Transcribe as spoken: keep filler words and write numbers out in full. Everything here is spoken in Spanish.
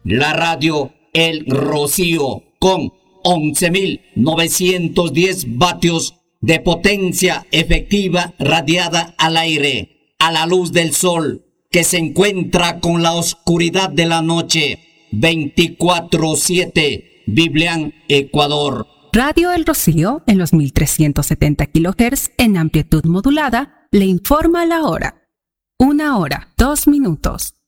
La radio El Rocío con once mil novecientos diez vatios de potencia efectiva radiada al aire, a la luz del sol, que se encuentra con la oscuridad de la noche. veinticuatro siete, Biblián, Ecuador. Radio El Rocío, en los mil trescientos setenta kilohertz en amplitud modulada, le informa la hora. Una hora, dos minutos.